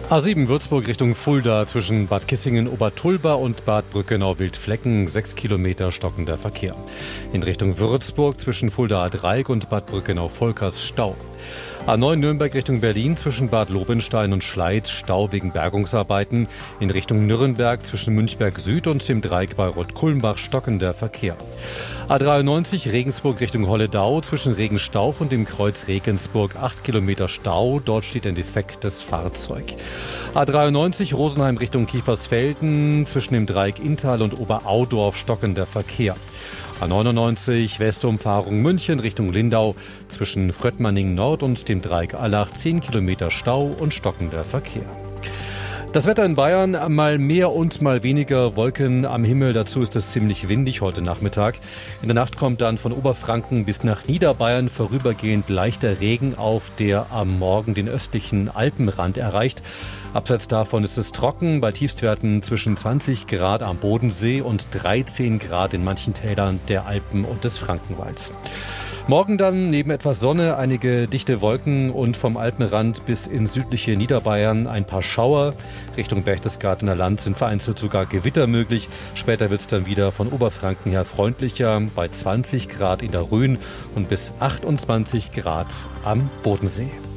A7 Würzburg Richtung Fulda zwischen Bad Kissingen-Obertulba und Bad Brückenau-Wildflecken 6 Kilometer stockender Verkehr. In Richtung Würzburg zwischen Fulda-Dreieck und Bad Brückenau-Volkers Stau. A9 Nürnberg Richtung Berlin zwischen Bad Lobenstein und Schleiz Stau wegen Bergungsarbeiten. In Richtung Nürnberg zwischen Münchberg Süd und dem Dreieck bei Rottkulmbach stockender Verkehr. A93 Regensburg Richtung Holledau zwischen Regenstauf und dem Kreuz Regensburg 8 Kilometer Stau. Dort steht ein defektes Fahrzeug. A93 Rosenheim Richtung Kiefersfelden zwischen dem Dreieck Inntal und Oberaudorf stockender Verkehr. A99 Westumfahrung München Richtung Lindau zwischen Fröttmanning Nord und dem Dreieck Allach 10 Kilometer Stau und stockender Verkehr. Das Wetter in Bayern, mal mehr und mal weniger Wolken am Himmel. Dazu ist es ziemlich windig heute Nachmittag. In der Nacht kommt dann von Oberfranken bis nach Niederbayern vorübergehend leichter Regen auf, der am Morgen den östlichen Alpenrand erreicht. Abseits davon ist es trocken, bei Tiefstwerten zwischen 20 Grad am Bodensee und 13 Grad in manchen Tälern der Alpen und des Frankenwalds. Morgen dann neben etwas Sonne einige dichte Wolken und vom Alpenrand bis ins südliche Niederbayern ein paar Schauer. Richtung Berchtesgadener Land sind vereinzelt sogar Gewitter möglich. Später wird es dann wieder von Oberfranken her freundlicher bei 20 Grad in der Rhön und bis 28 Grad am Bodensee.